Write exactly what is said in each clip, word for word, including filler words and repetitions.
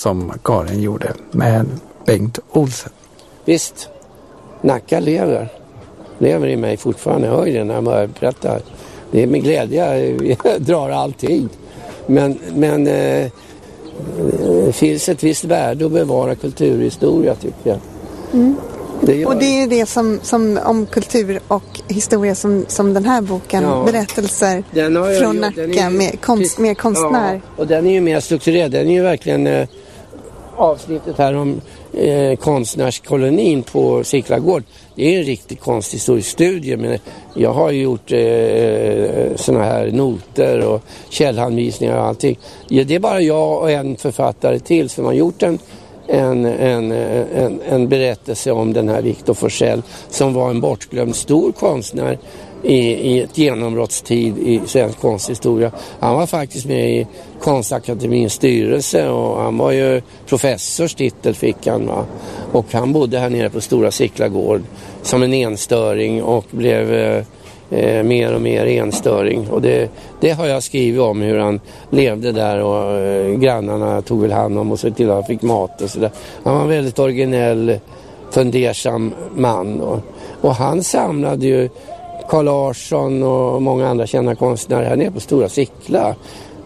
som Karin gjorde med Bengt Olsen. Visst, Nacka lever. Lever i mig fortfarande. Jag hör det när jag berättar. Det är med glädje jag drar allting. Men, men eh, det finns ett visst värde att bevara kulturhistoria, tycker jag. Mm. Det och det är det som, som om kultur och historia som, som den här boken, ja. Berättelser från Nacka ju, med, konst, med konstnär. Ja, och den är ju mer strukturerad. Den är ju verkligen eh, avsnittet här om eh, konstnärskolonin på Siklagård. Det är ju en riktig konsthistorisk studie, men jag har ju gjort eh, såna här noter och källhanvisningar och allting. Ja, det är bara jag och en författare till som har gjort en En, en, en, en berättelse om den här Victor Forsell som var en bortglömd stor konstnär i, i ett genombrottstid i svensk konsthistoria. Han var faktiskt med i Konstakademins styrelse och han var ju professorstitel fick han, va? Och han bodde här nere på Stora Siklagård som en enstöring och blev eh, Eh, mer och mer enstöring och det, det har jag skrivit om hur han levde där och eh, grannarna tog väl hand om och så till att han fick mat och sådär. Han var en väldigt originell, fundersam man och, och han samlade ju Carl Larsson och många andra kända konstnärer här nere på Stora Sickla,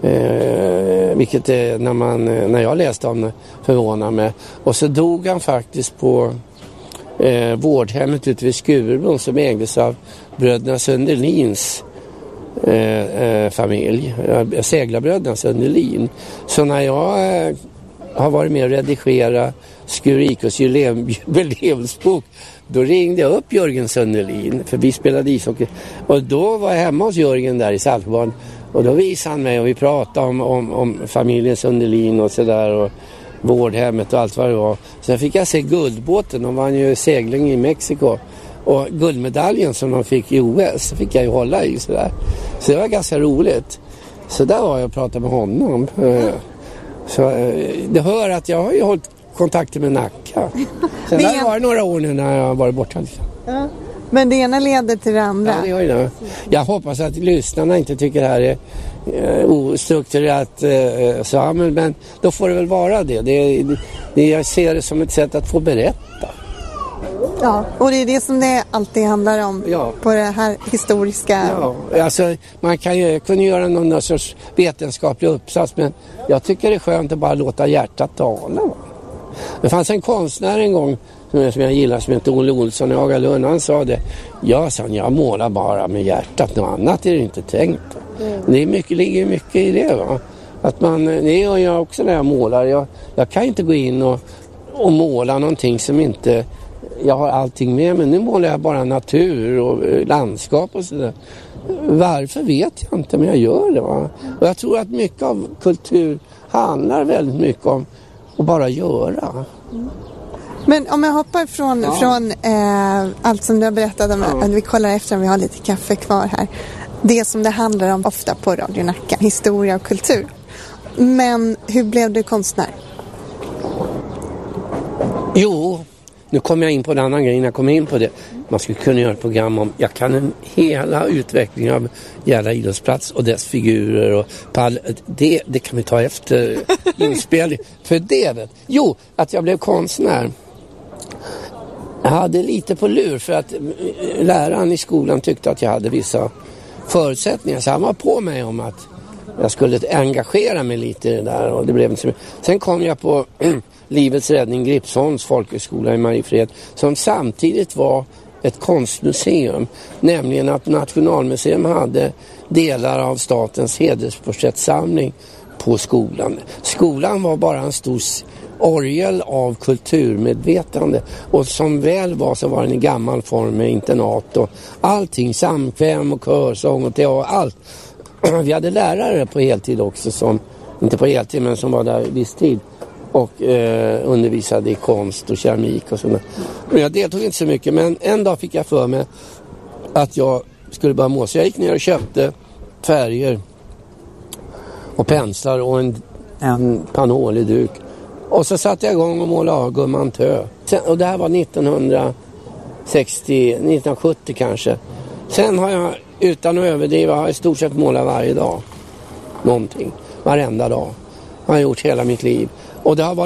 eh, vilket är, när, man, när jag läste om det förvånar mig. Och så dog han faktiskt på Eh, vårdhemmet ute vid Skurebron som ägdes av bröderna Sundelins eh, eh, familj, eh, seglarbröderna Sundelin. Så när jag eh, har varit med och redigera Skurikos jubileumsbok, då ringde jag upp Jörgen Sundelin, för vi spelade ishockey, och då var jag hemma hos Jörgen där i Saltbarn och då visade han mig och vi pratade om, om, om familjen Sundelin och sådär och vårdhemmet och allt vad det var. Sen fick jag se guldbåten, de vann ju segling i Mexiko och guldmedaljen som de fick i O S fick jag ju hålla i sådär. Så det var ganska roligt. Så där var jag och pratade med honom. Så det hör att jag har ju hållit kontakter med Nacka. Sen där var det några år nu när jag varit borta. Ja. Men det ena leder till det andra. Ja, det gör det. Jag hoppas att lyssnarna inte tycker det här är uh, ostrukturerat uh, Samuel, men då får det väl vara det. Det, det, det. Jag ser det som ett sätt att få berätta. Ja, och det är det som det alltid handlar om, ja. På det här historiska. Ja, alltså man kan ju kunna göra någon sorts vetenskaplig uppsats, men jag tycker det är skönt att bara låta hjärtat tala. Det fanns en konstnär en gång som jag, som jag gillar som heter Olle Olsson i Agalund. Han sa det, ja, sa han, jag målar bara med hjärtat, något annat är det inte tänkt. Mm. Det är mycket, ligger mycket i det, va? Att man, det gör jag också när jag målar. Jag, jag kan inte gå in och, och måla någonting som inte jag har allting med, men nu målar jag bara natur och landskap och sådär. Varför vet jag inte, men jag gör det, va? Och jag tror att mycket av kultur handlar väldigt mycket om att bara göra. Mm. Men om jag hoppar från, ja. från eh, allt som du har berättat om, ja. Att vi kollar efter om vi har lite kaffe kvar här. Det som det handlar om ofta på Radio Nacka, historia och kultur. Men hur blev du konstnär? Jo, nu kommer jag in på en annan grej, jag kommer in på det. Man skulle kunna göra ett program om, jag kan en hela utvecklingen av Järla idrottsplats och dess figurer och pall, det, det kan vi ta efter inspelning. För det vet, jo, att jag blev konstnär. Jag hade lite på lur för att läraren i skolan tyckte att jag hade vissa förutsättningar. Så han var på mig om att jag skulle engagera mig lite i det där. Och det blev inte så mycket. Sen kom jag på Livets räddning Gripsholms folkhögskola i Mariefred som samtidigt var ett konstmuseum. Nämligen att Nationalmuseum hade delar av statens hedersporträttsamling på skolan. Skolan var bara en stor orgel av kulturmedvetande och som väl var så var den i gammal form med internat och allting, samkväm och körsång och teater, allt. Vi hade lärare på heltid också som, inte på heltid men som var där viss tid och eh, undervisade i konst och keramik och sådär. Men jag deltog inte så mycket, men en dag fick jag för mig att jag skulle börja måla. Så jag gick ner och köpte färger och penslar och en, en panålig duk. Och så satte jag igång och målade av Gumman Tö. Sen, och det här var nittonhundrasextio, nittonhundrasjuttio kanske. Sen har jag, utan att överdriva, har jag i stort sett målat varje dag. Någonting. Varenda dag. Jag har gjort hela mitt liv. Och det har varit